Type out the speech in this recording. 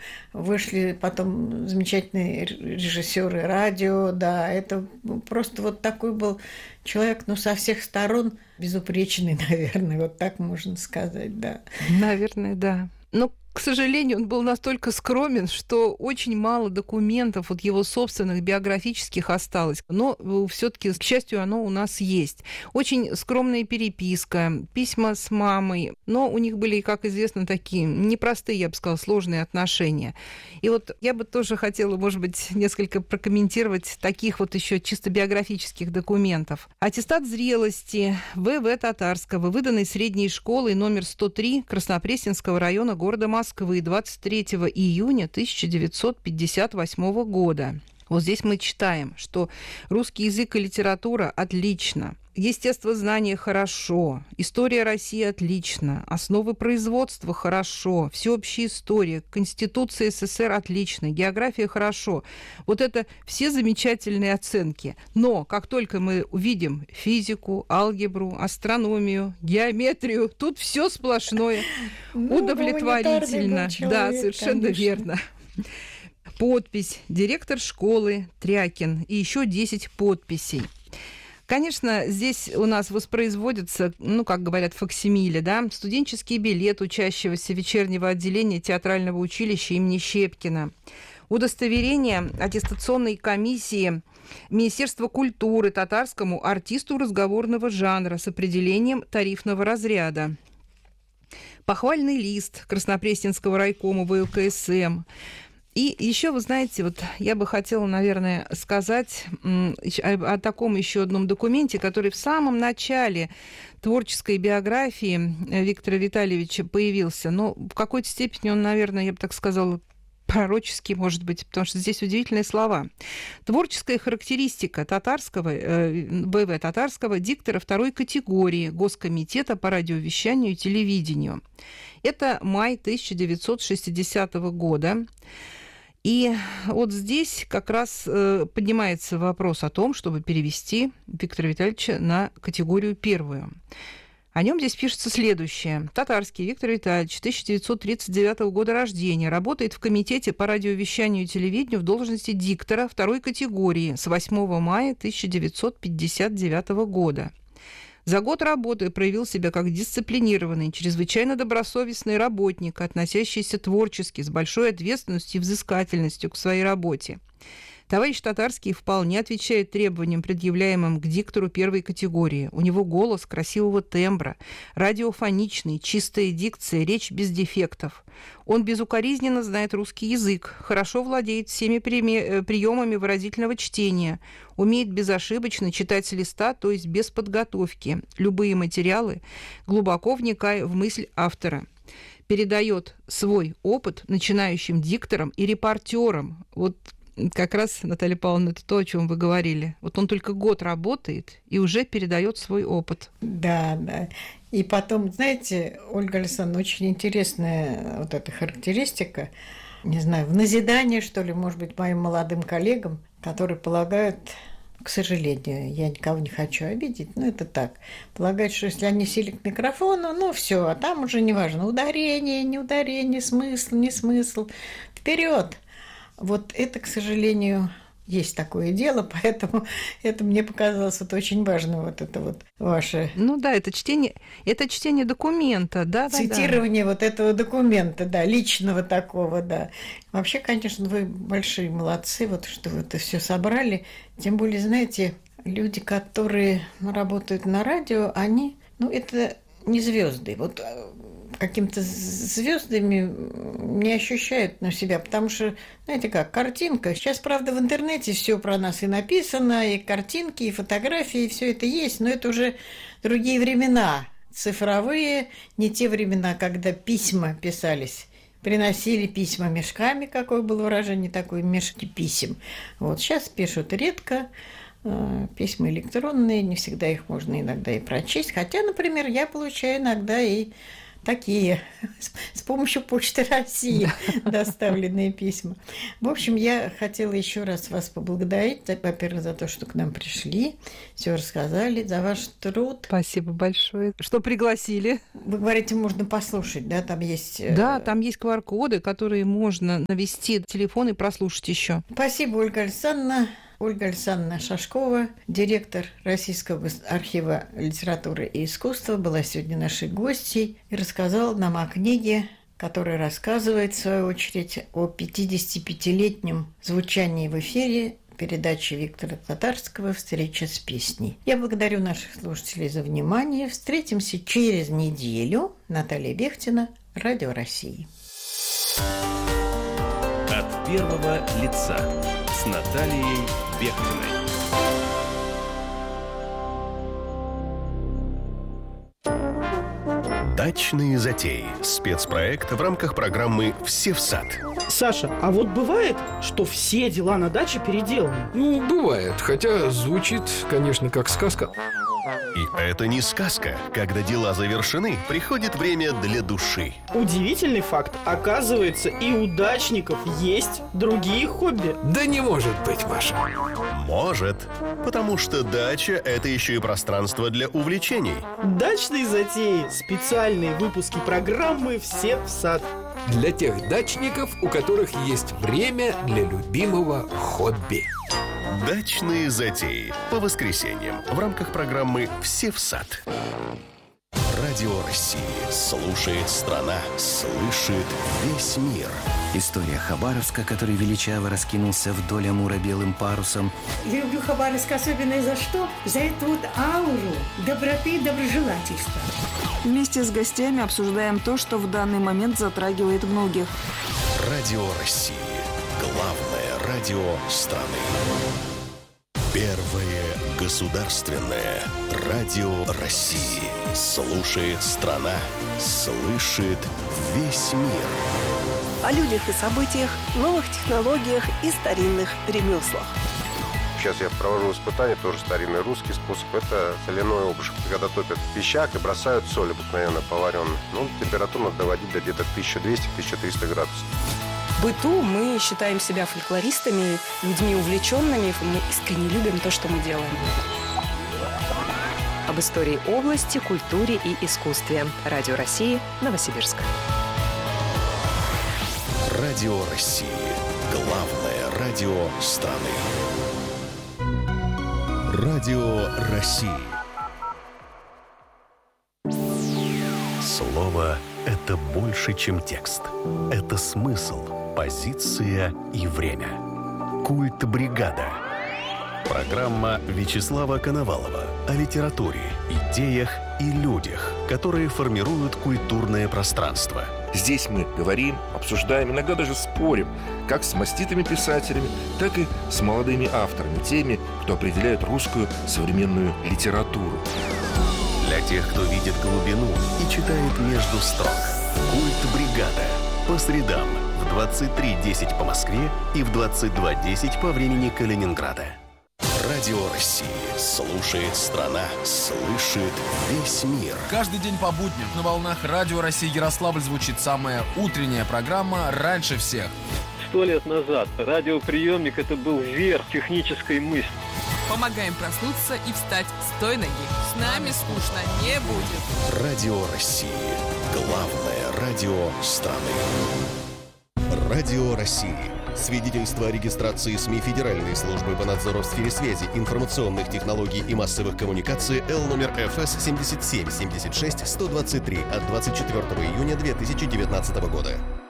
вышли потом замечательные режиссеры радио, да, это просто вот такой был человек, ну, со всех сторон безупречный, наверное, вот так можно сказать, да. Наверное, да. Но, к сожалению, он был настолько скромен, что очень мало документов вот его собственных биографических осталось. Но все-таки, к счастью, оно у нас есть. Очень скромная переписка, письма с мамой. Но у них были, как известно, такие непростые, я бы сказала, сложные отношения. И вот я бы тоже хотела, может быть, несколько прокомментировать таких вот еще чисто биографических документов. Аттестат зрелости В.В. Татарского, выданный средней школой номер 103 Краснопресненского района города Москвы 23 июня 1958 года. Вот здесь мы читаем, что русский язык и литература отлично, естествознание хорошо, история России отлично, основы производства хорошо, всеобщая история, Конституция СССР отлично, география хорошо. Вот это все замечательные оценки. Но как только мы увидим физику, алгебру, астрономию, геометрию, тут все сплошное удовлетворительно. Да, совершенно конечно. Верно. Подпись «Директор школы Трякин» и еще 10 подписей. Конечно, здесь у нас воспроизводится, ну, как говорят, факсимиле, да, студенческий билет учащегося вечернего отделения театрального училища имени Щепкина, удостоверение аттестационной комиссии Министерства культуры татарскому артисту разговорного жанра с определением тарифного разряда, похвальный лист Краснопресненского райкома ВЛКСМ. И еще, вы знаете, вот я бы хотела, наверное, сказать о таком еще одном документе, который в самом начале творческой биографии Виктора Витальевича появился. Но в какой-то степени он, наверное, я бы так сказала, пророческий, может быть, потому что здесь удивительные слова. Творческая характеристика татарского, В.В. Татарского, диктора второй категории Госкомитета по радиовещанию и телевидению. Это май 1960 года. И вот здесь как раз поднимается вопрос о том, чтобы перевести Виктора Витальевича на категорию первую. О нем здесь пишется следующее. Татарский Виктор Витальевич, 1939 года рождения, работает в Комитете по радиовещанию и телевидению в должности диктора второй категории с 8 мая 1959 года. За год работы проявил себя как дисциплинированный, чрезвычайно добросовестный работник, относящийся творчески, с большой ответственностью и взыскательностью к своей работе. Товарищ Татарский вполне отвечает требованиям, предъявляемым к диктору первой категории. У него голос красивого тембра, радиофоничный, чистая дикция, речь без дефектов. Он безукоризненно знает русский язык, хорошо владеет всеми приемами выразительного чтения, умеет безошибочно читать с листа, то есть без подготовки, любые материалы, глубоко вникая в мысль автора. Передает свой опыт начинающим дикторам и репортерам. Вот как раз, Наталья Павловна, это то, о чем вы говорили. Вот он только год работает и уже передает свой опыт. Да, да. И потом, знаете, Ольга Александровна, очень интересная вот эта характеристика, не знаю, в назидание, что ли, может быть, моим молодым коллегам, которые полагают, к сожалению, я никого не хочу обидеть, но это так, полагают, что если они сели к микрофону, ну все, а там уже неважно, ударение, не ударение, смысл, не смысл, вперед. Вот это, к сожалению, есть такое дело, поэтому это мне показалось вот очень важно, вот это вот ваше... Ну да, это чтение документа, да. Цитирование вот этого документа, да, личного такого, да. Вообще, конечно, вы большие молодцы, вот что вы это все собрали. Тем более, знаете, люди, которые работают на радио, они, это не звезды. Вот какими-то звездами не ощущают на себя, потому что, знаете как, картинка. Сейчас, правда, в интернете все про нас и написано, и картинки, и фотографии, и все это есть, но это уже другие времена, цифровые, не те времена, когда письма писались. Приносили письма мешками, какое было выражение, такое мешки писем. Вот сейчас пишут редко, письма электронные, не всегда их можно иногда и прочесть. Хотя, например, я получаю иногда и такие, с помощью Почты России доставленные письма. В общем, я хотела еще раз вас поблагодарить, во-первых, за то, что к нам пришли, все рассказали, за ваш труд. Спасибо большое, что пригласили. Вы говорите, можно послушать, да, там есть... Да, там есть QR-коды, которые можно навести телефон и прослушать еще. Спасибо, Ольга Александровна. Ольга Александровна Шашкова, директор Российского архива литературы и искусства, была сегодня нашей гостьей и рассказала нам о книге, которая рассказывает, в свою очередь, о 55-летнем звучании в эфире передачи Виктора Татарского «Встреча с песней». Я благодарю наших слушателей за внимание. Встретимся через неделю. Наталья Бехтина, Радио России. От первого лица с Натальей Бехтиной. Дачные затеи. Спецпроект в рамках программы «Все в сад». Саша, а вот бывает, что все дела на даче переделаны? Ну, бывает, хотя звучит, конечно, как сказка. И это не сказка. Когда дела завершены, приходит время для души. Удивительный факт. Оказывается, и у дачников есть другие хобби. Да не может быть, Маша. Может, потому что дача – это еще и пространство для увлечений. Дачные затеи. Специальные выпуски программы «Все в сад». Для тех дачников, у которых есть время для любимого хобби. Дачные затеи по воскресеньям в рамках программы «Все в сад». Радио России слушает страна, слышит весь мир. История Хабаровска, который величаво раскинулся вдоль Амура белым парусом. Я люблю Хабаровск особенно за что? За эту вот ауру доброты и доброжелательства. Вместе с гостями обсуждаем то, что в данный момент затрагивает многих. Радио России. Главное радио страны. Первое государственное радио России. Слушает страна, слышит весь мир. О людях и событиях, новых технологиях и старинных ремеслах. Сейчас я провожу испытания, тоже старинный русский способ. Это соляной обжиг. Когда топят пищак и бросают соль обыкновенно поваренную. Температуру надо доводить до где-то 1200-1300 градусов. В быту мы считаем себя фольклористами, людьми увлеченными. Мы искренне любим то, что мы делаем. Об истории области, культуре и искусстве. Радио России, Новосибирск. Радио России. Главное радио страны. Радио России. Слово – это больше, чем текст. Это смысл, позиция и время. Культ бригада. Программа Вячеслава Коновалова о литературе, идеях и людях, которые формируют культурное пространство. Здесь мы говорим, обсуждаем, иногда даже спорим, как с маститыми писателями, так и с молодыми авторами, теми, кто определяет русскую современную литературу. Для тех, кто видит глубину и читает между строк. Культ бригада. По средам в 23:10 по Москве и в 22:10 по времени Калининграда. Радио России. Слушает страна, слышит весь мир. Каждый день по будням на волнах Радио России Ярославль звучит самая утренняя программа «Раньше всех». 100 лет назад радиоприемник – это был верх технической мысли. Помогаем проснуться и встать с той ноги. С нами скучно не будет. Радио России. Главное радио страны. Радио России. Свидетельство о регистрации СМИ Федеральной службы по надзору в сфере связи, информационных технологий и массовых коммуникаций Л номер ФС 77 76 123 от 24 июня 2019 года.